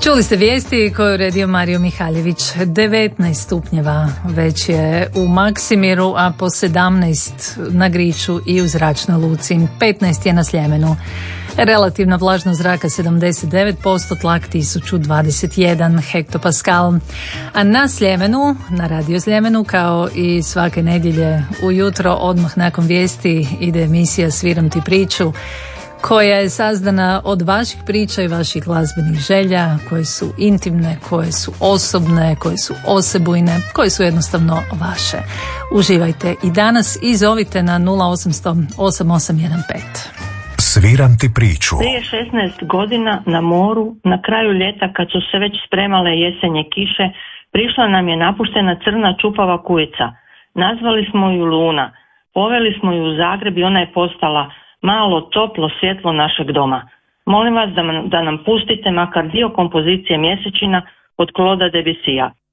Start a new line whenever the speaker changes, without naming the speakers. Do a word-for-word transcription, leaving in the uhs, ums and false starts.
Čuli ste vijesti koju je uredio Mario Mihaljević. devetnaest stupnjeva već je u Maksimiru, a po sedamnaest na Griču i u Zračnoj luci. petnaest je na Sljemenu. Relativna vlažnost zraka sedamdeset devet posto, tlak tisuću dvadeset jedan hektopaskal. A na Sljemenu, na Radio Sljemenu, kao i svake nedjelje ujutro, odmah nakon vijesti ide emisija Sviram ti priču, koja je sazdana od vaših priča i vaših glazbenih želja, koje su intimne, koje su osobne, koje su osebujne, koje su jednostavno vaše. Uživajte i danas i zovite na nula osamsto osam osam jedan pet.
Sviram ti priču.
Prije šesnaest godina na moru, na kraju ljeta kad su se već spremale jesenje kiše, prišla nam je napuštena crna čupava kujica. Nazvali smo ju Luna. Poveli smo ju u Zagreb i ona je postala malo toplo svjetlo našeg doma. Molim vas da, da nam pustite makar dio kompozicije Mjesečina od Claude'a Debussyja.